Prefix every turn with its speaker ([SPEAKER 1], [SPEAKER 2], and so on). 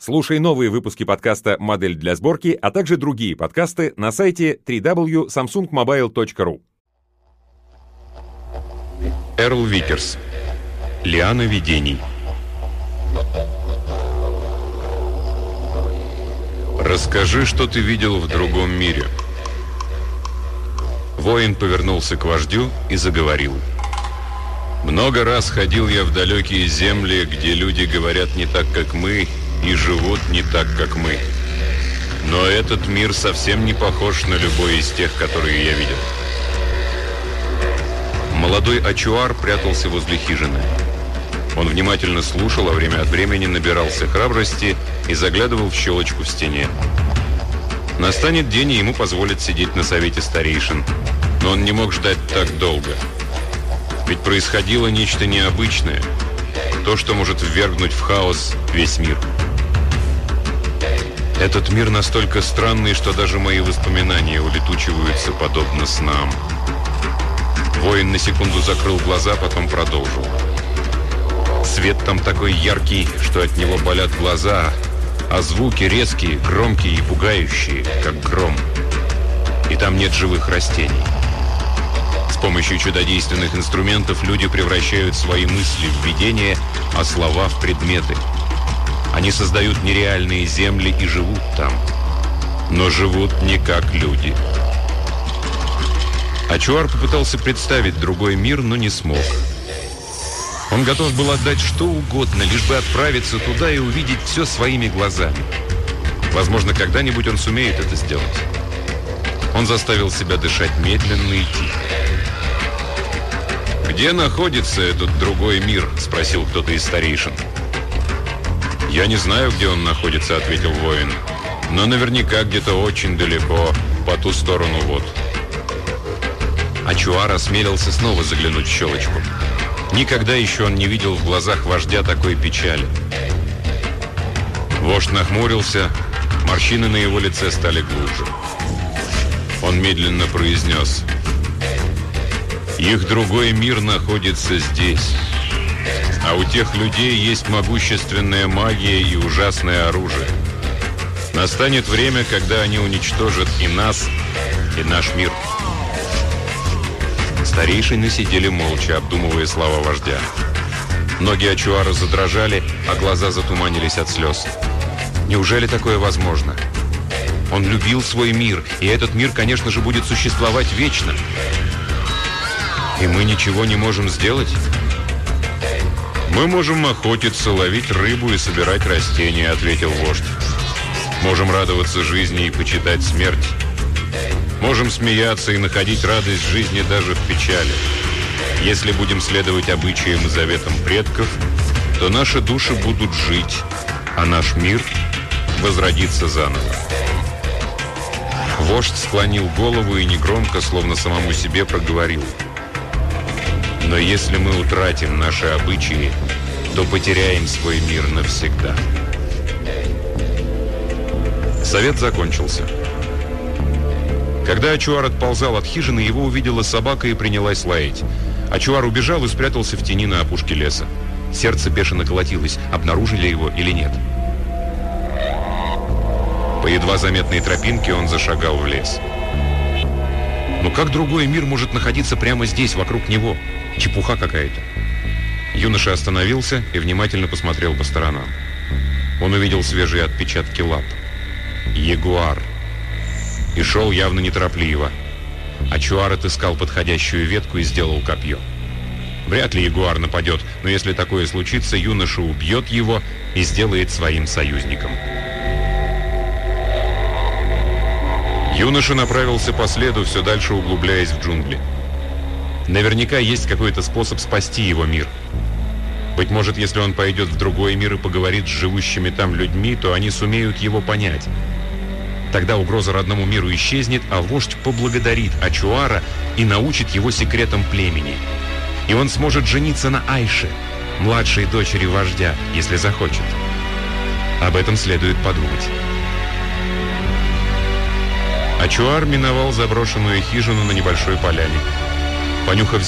[SPEAKER 1] Слушай новые выпуски подкаста «Модель для сборки», а также другие подкасты на сайте www.samsungmobile.ru.
[SPEAKER 2] Эрл Викерс. Лиана видений. Расскажи, что ты видел в другом мире. Воин повернулся к вождю и заговорил. Много раз ходил я в далекие земли, где люди говорят не так, как мы, и живут не так, как мы. Но этот мир совсем не похож на любой из тех, которые я видел. Молодой Ачуар прятался возле хижины. Он внимательно слушал, а время от времени набирался храбрости и заглядывал в щелочку в стене. Настанет день, и ему позволят сидеть на совете старейшин. Но он не мог ждать так долго. Ведь происходило нечто необычное. То, что может ввергнуть в хаос весь мир. Этот мир настолько странный, что даже мои воспоминания улетучиваются подобно снам. Воин на секунду закрыл глаза, потом продолжил. Свет там такой яркий, что от него болят глаза, а звуки резкие, громкие и пугающие, как гром. И там нет живых растений. С помощью чудодейственных инструментов люди превращают свои мысли в видения, а слова в предметы. Они создают нереальные земли и живут там. Но живут не как люди. Ачуар попытался представить другой мир, но не смог. Он готов был отдать что угодно, лишь бы отправиться туда и увидеть все своими глазами. Возможно, когда-нибудь он сумеет это сделать. Он заставил себя дышать медленно и тихо. «Где находится этот другой мир?» – спросил кто-то из старейшин. «Я не знаю, где он находится», – ответил воин. «Но наверняка где-то очень далеко, по ту сторону вод». Ачуар осмелился снова заглянуть в щелочку. Никогда еще он не видел в глазах вождя такой печали. Вождь нахмурился, морщины на его лице стали глубже. Он медленно произнес: «Их другой мир находится здесь. А у тех людей есть могущественная магия и ужасное оружие. Настанет время, когда они уничтожат и нас, и наш мир». Старейшины сидели молча, обдумывая слова вождя. Ноги Ачуара задрожали, а глаза затуманились от слез. Неужели такое возможно? Он любил свой мир, и этот мир, конечно же, будет существовать вечно. И мы ничего не можем сделать? «Мы можем охотиться, ловить рыбу и собирать растения», — ответил вождь. «Можем радоваться жизни и почитать смерть. Можем смеяться и находить радость в жизни даже в печали. Если будем следовать обычаям и заветам предков, то наши души будут жить, а наш мир возродится заново». Вождь склонил голову и негромко, словно самому себе, проговорил: «Но если мы утратим наши обычаи, то потеряем свой мир навсегда». Совет закончился. Когда Ачуар отползал от хижины, его увидела собака и принялась лаять. Ачуар убежал и спрятался в тени на опушке леса. Сердце бешено колотилось, обнаружили его или нет. По едва заметной тропинке он зашагал в лес. Но как другой мир может находиться прямо здесь, вокруг него? Чепуха какая-то. Юноша остановился и внимательно посмотрел по сторонам. Он увидел свежие отпечатки лап. Ягуар. И шел явно неторопливо. Ачуар отыскал подходящую ветку и сделал копье. Вряд ли ягуар нападет, но если такое случится, юноша убьет его и сделает своим союзником. Юноша направился по следу, все дальше углубляясь в джунгли. Наверняка есть какой-то способ спасти его мир. Быть может, если он пойдет в другой мир и поговорит с живущими там людьми, то они сумеют его понять. Тогда угроза родному миру исчезнет, а вождь поблагодарит Ачуара и научит его секретам племени. И он сможет жениться на Айше, младшей дочери вождя, если захочет. Об этом следует подумать. Ачуар миновал заброшенную хижину на небольшой поляне. Понюхав